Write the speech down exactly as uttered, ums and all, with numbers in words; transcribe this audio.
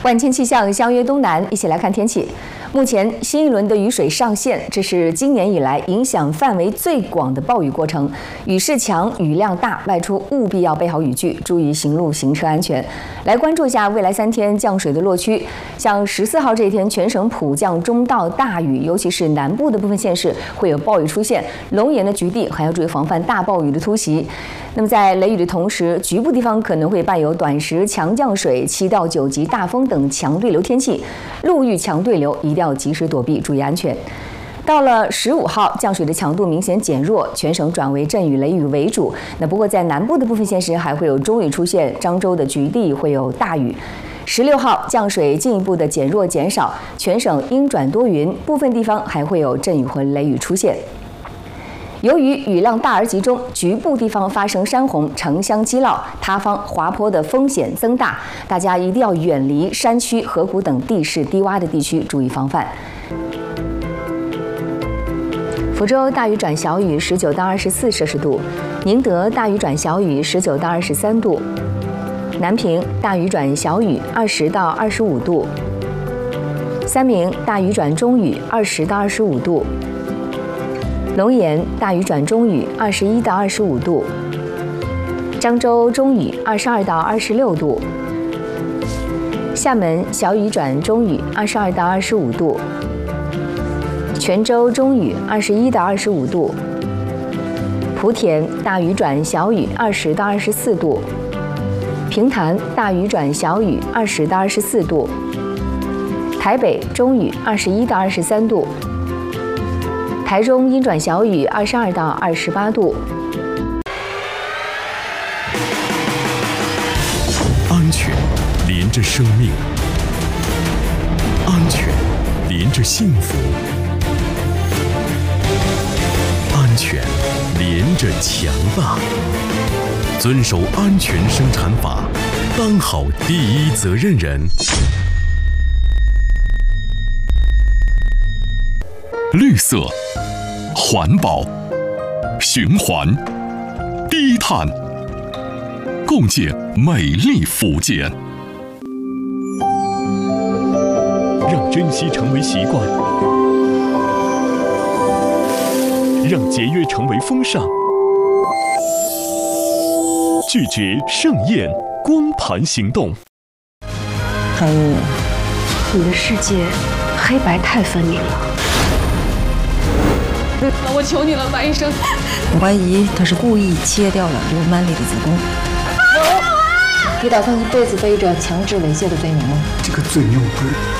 万千气象相约东南，一起来看天气。目前新一轮的雨水上线，这是今年以来影响范围最广的暴雨过程。雨势强，雨量大，外出务必要备好雨具，注意行路行车安全。来关注一下未来三天降水的落区，像十四号这一天，全省普降中到大雨，尤其是南部的部分县市会有暴雨出现，龙岩的局地还要注意防范大暴雨的突袭。那么在雷雨的同时，局部地方可能会伴有短时强降水、七到九级大风等强对流天气，路遇强对流一定要及时躲避，注意安全。到了十五号，降水的强度明显减弱，全省转为阵雨雷雨为主。那不过在南部的部分县市还会有中雨出现，漳州的局地会有大雨。十六号降水进一步的减弱减少，全省阴转多云，部分地方还会有阵雨和雷雨出现。由于雨量大而集中，局部地方发生山洪、城乡积涝、塌方、滑坡的风险增大，大家一定要远离山区、河谷等地势低洼的地区，注意防范。福州大雨转小雨，十九到二十四摄氏度；宁德大雨转小雨，十九到二十三度；南平大雨转小雨，二十到二十五度；三明大雨转中雨，二十到二十五度。龙岩大雨转中雨，二十一到二十五度；漳州中雨，二十二到二十六度；厦门小雨转中雨，二十二到二十五度；泉州中雨，二十一到二十五度；莆田大雨转小雨，二十到二十四度；平潭大雨转小雨，二十到二十四度；台北中雨，二十一到二十三度。台中阴转小雨，二十二到二十八度。 安全连着生命，安全连着幸福，安全连着强大。遵守安全生产法，当好第一责任人。绿色、环保、循环、低碳，共建美丽福建。让珍惜成为习惯，让节约成为风尚。拒绝盛宴光盘行动。 韩宇，你的世界黑白太分明了。 我求你了，白医生。 我怀疑他是故意切掉了刘曼丽的子宫。 你打算一辈子背着强制猥亵的罪名吗？ 这个罪名我不认。